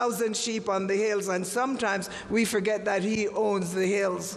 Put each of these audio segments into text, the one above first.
1,000 sheep on the hills, and sometimes we forget that he owns the hills.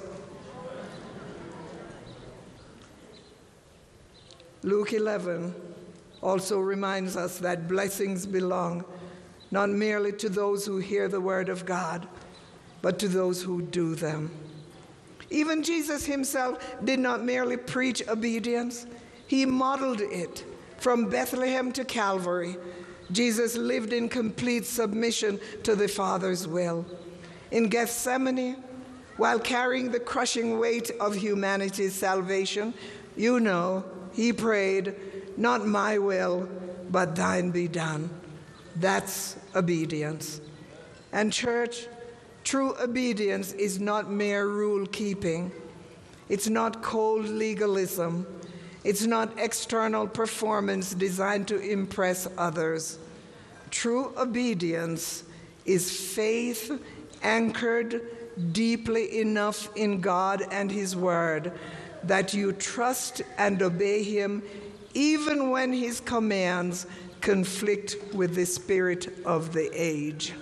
Luke 11 also reminds us that blessings belong not merely to those who hear the word of God, but to those who do them. Even Jesus himself did not merely preach obedience, he modeled it. From Bethlehem to Calvary, Jesus lived in complete submission to the Father's will. In Gethsemane, while carrying the crushing weight of humanity's salvation, he prayed, "Not my will, but thine be done." That's obedience. And church, true obedience is not mere rule keeping. It's not cold legalism. It's not external performance designed to impress others. True obedience is faith anchored deeply enough in God and his word that you trust and obey him even when his commands conflict with the spirit of the age.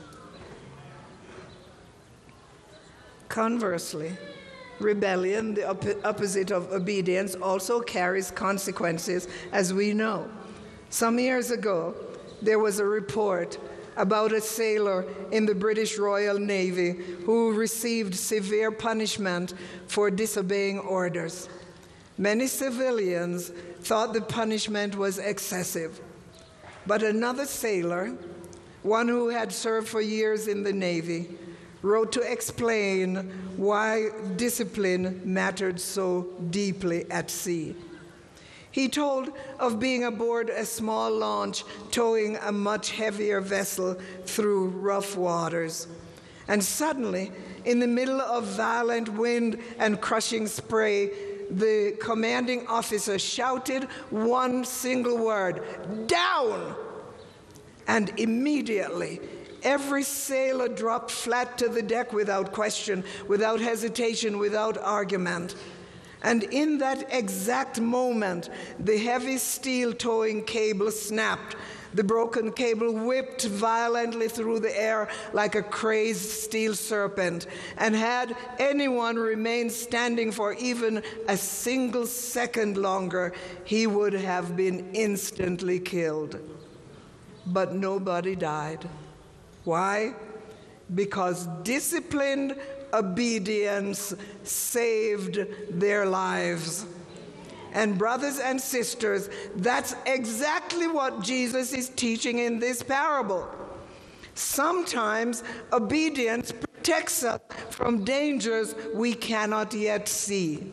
Conversely, rebellion, the opposite of obedience, also carries consequences, as we know. Some years ago, there was a report about a sailor in the British Royal Navy who received severe punishment for disobeying orders. Many civilians thought the punishment was excessive, but another sailor, one who had served for years in the Navy, wrote to explain why discipline mattered so deeply at sea. He told of being aboard a small launch towing a much heavier vessel through rough waters. And suddenly, in the middle of violent wind and crushing spray, the commanding officer shouted one single word, "Down!" And immediately, every sailor dropped flat to the deck without question, without hesitation, without argument. And in that exact moment, the heavy steel towing cable snapped. The broken cable whipped violently through the air like a crazed steel serpent. And had anyone remained standing for even a single second longer, he would have been instantly killed. But nobody died. Why? Because disciplined obedience saved their lives. And brothers and sisters, that's exactly what Jesus is teaching in this parable. Sometimes obedience protects us from dangers we cannot yet see.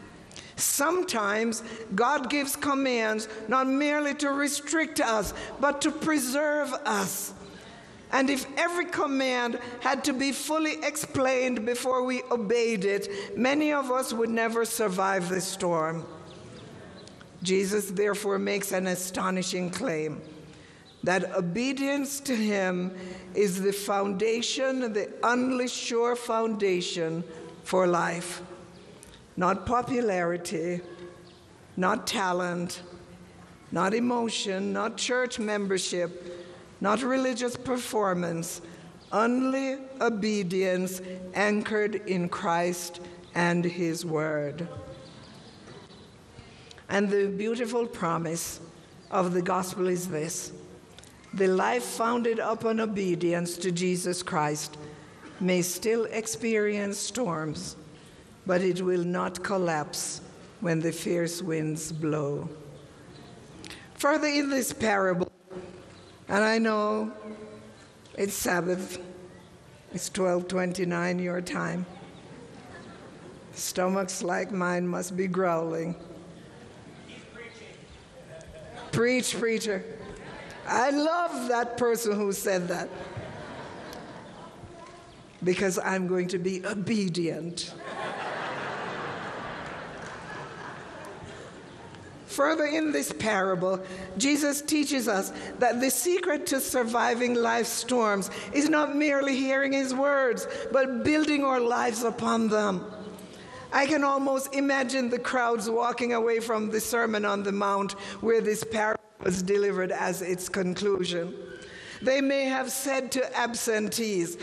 Sometimes God gives commands not merely to restrict us, but to preserve us. And if every command had to be fully explained before we obeyed it, many of us would never survive the storm. Jesus therefore makes an astonishing claim that obedience to him is the foundation, the only sure foundation for life. Not popularity, not talent, not emotion, not church membership, not religious performance, only obedience anchored in Christ and his word. And the beautiful promise of the gospel is this: the life founded upon obedience to Jesus Christ may still experience storms, but it will not collapse when the fierce winds blow. Further in this parable, and I know it's Sabbath, it's 12:29 your time. Stomachs like mine must be growling. Preach, preacher. I love that person who said that, because I'm going to be obedient. Further in this parable, Jesus teaches us that the secret to surviving life's storms is not merely hearing his words, but building our lives upon them. I can almost imagine the crowds walking away from the Sermon on the Mount where this parable was delivered as its conclusion. They may have said to absentees,